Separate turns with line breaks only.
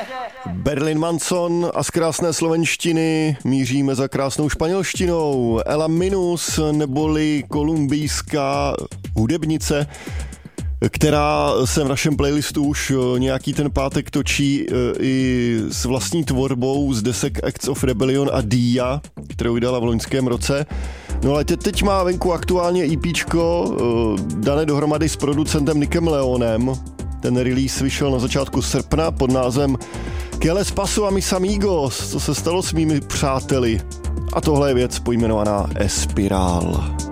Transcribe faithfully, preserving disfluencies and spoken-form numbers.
Berlin Manson a z krásné slovenštiny míříme za krásnou španělštinou. Ela Minus, neboli kolumbijská hudebnice, která se v našem playlistu už nějaký ten pátek točí i s vlastní tvorbou z desek Acts of Rebellion a Dia, kterou vydala v loňském roce. No ale teď má venku aktuálně EPčko, dané dohromady s producentem Nickem Leonem. Ten release vyšel na začátku srpna pod názvem Que les paso a mis amigos, co se stalo s mými přáteli. A tohle je věc pojmenovaná Espiral.